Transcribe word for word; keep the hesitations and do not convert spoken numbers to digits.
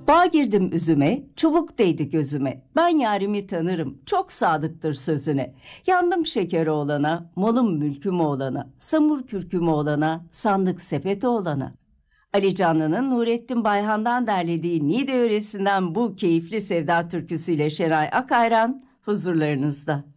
Bağ girdim üzüme, çubuk değdi gözüme. Ben yarimi tanırım, çok sadıktır sözüne. Yandım şeker oğlana, malım mülküm oğlana. Samur kürküm oğlana, sandık sepet oğlana. Ali Canlı'nın Nurettin Bayhan'dan derlediği Niğde yöresinden bu keyifli sevda türküsüyle Şeray Akayran huzurlarınızda.